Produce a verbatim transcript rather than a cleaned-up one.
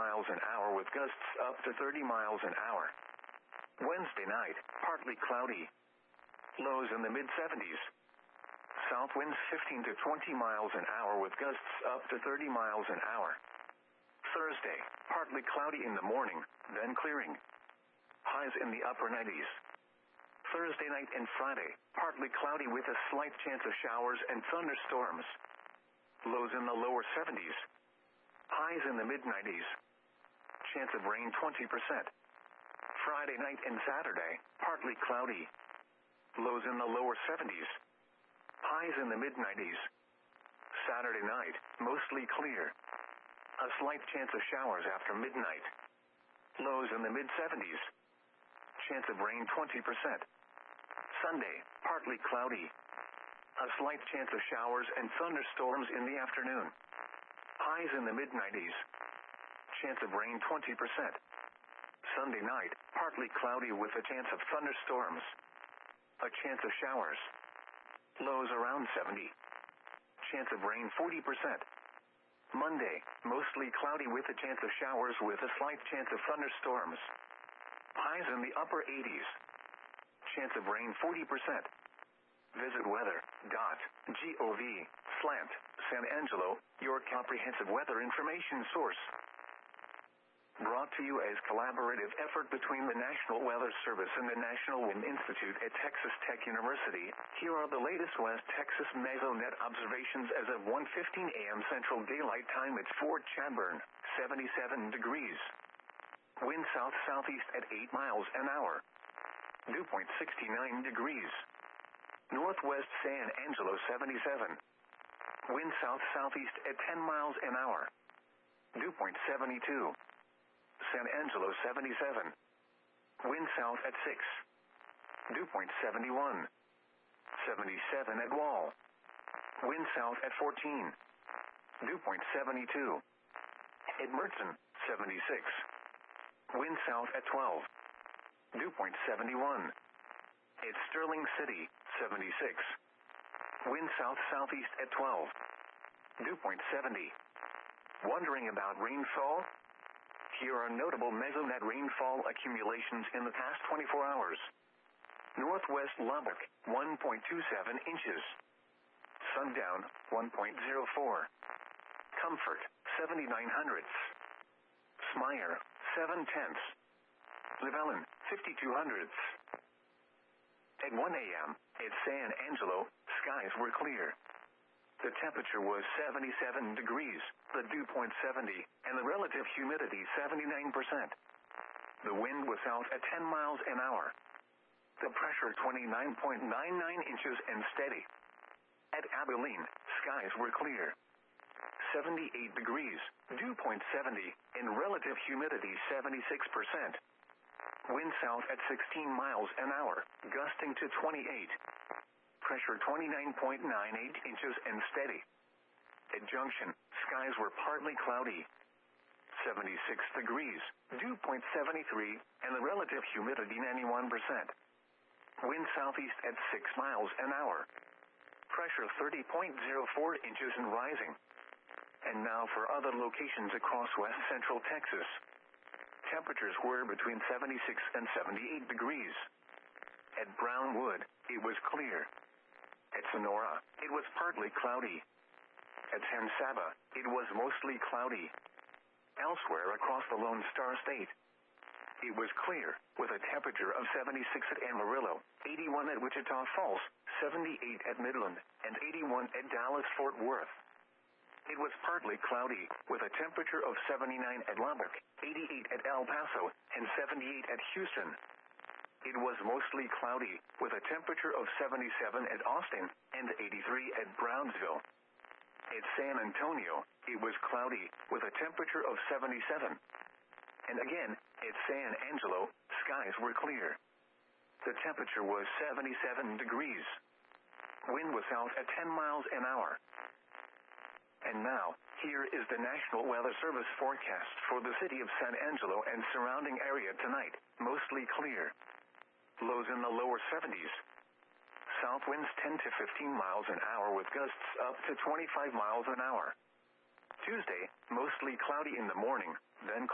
miles an hour with gusts up to thirty miles an hour. Wednesday night, partly cloudy. Lows in the mid seventies. South winds fifteen to twenty miles an hour with gusts up to thirty miles an hour. Thursday, partly cloudy in the morning, then clearing. Highs in the upper nineties. Thursday night and Friday, partly cloudy with a slight chance of showers and thunderstorms. Lows in the lower seventies. Highs in the mid nineties. Chance of rain twenty percent. Friday night and Saturday, partly cloudy. Lows in the lower seventies. Highs in the mid nineties. Saturday night, mostly clear. A slight chance of showers after midnight. Lows in the mid seventies. Chance of rain twenty percent. Sunday, partly cloudy. A slight chance of showers and thunderstorms in the afternoon. Highs in the mid nineties. Chance of rain twenty percent. Sunday night, partly cloudy with a chance of thunderstorms. A chance of showers. Lows around seventy. Chance of rain forty percent. Monday, mostly cloudy with a chance of showers with a slight chance of thunderstorms. Highs in the upper eighties. Chance of rain forty percent. Visit weather dot gov slash San Angelo, your comprehensive weather information source. Brought to you as collaborative effort between the National Weather Service and the National Wind Institute at Texas Tech University. Here are the latest West Texas mesonet observations as of one fifteen a m Central Daylight Time at Fort Chadbourne, seventy-seven degrees. Wind south-southeast at eight miles an hour. Dew point sixty-nine degrees. Northwest San Angelo seventy-seven. Wind south-southeast at ten miles an hour. Dew point seventy-two. San Angelo seventy-seven. Wind south at six. Dew point seventy-one. seventy-seven at Wall. Wind south at fourteen. Dew point seventy-two. At Mertzen, seventy-six. Wind south at twelve. Dew point seventy-one. At Sterling City, seventy-six. Wind south-southeast at twelve. Dew point seventy. Wondering about rainfall? Here are notable mesonet rainfall accumulations in the past twenty-four hours. Northwest Lubbock, one point two seven inches. Sundown, one point zero four. Comfort, seventy-nine hundredths. Smyre, seven tenths. Llewellyn, fifty-two hundredths. At one a m, at San Angelo, skies were clear. The temperature was seventy-seven degrees, the dew point seventy, and the relative humidity seventy-nine percent. The wind was south at ten miles an hour. The pressure twenty-nine point nine nine inches and steady. At Abilene, skies were clear. seventy-eight degrees, dew point seventy, and relative humidity seventy-six percent. Wind south at sixteen miles an hour, gusting to twenty-eight. Pressure twenty-nine point nine eight inches and steady. At Junction, skies were partly cloudy. seventy-six degrees, dew point seventy-three, and the relative humidity ninety-one percent. Wind southeast at six miles an hour. Pressure thirty point zero four inches and rising. And now for other locations across west central Texas. Temperatures were between seventy-six and seventy-eight degrees. At Brownwood, it was clear. At Sonora, it was partly cloudy. At San Saba, it was mostly cloudy. Elsewhere across the Lone Star State, it was clear, with a temperature of seventy-six at Amarillo, eighty-one at Wichita Falls, seventy-eight at Midland, and eighty-one at Dallas-Fort Worth. It was partly cloudy, with a temperature of seventy-nine at Lubbock, eighty-eight at El Paso, and seventy-eight at Houston. It was mostly cloudy, with a temperature of seventy-seven at Austin, and eighty-three at Brownsville. At San Antonio, it was cloudy, with a temperature of seventy-seven. And again, at San Angelo, skies were clear. The temperature was seventy-seven degrees. Wind was south at ten miles an hour. And now, here is the National Weather Service forecast for the city of San Angelo and surrounding area tonight, mostly clear. Lows in the lower seventies. South winds ten to fifteen miles an hour with gusts up to twenty-five miles an hour. Tuesday, mostly cloudy in the morning, then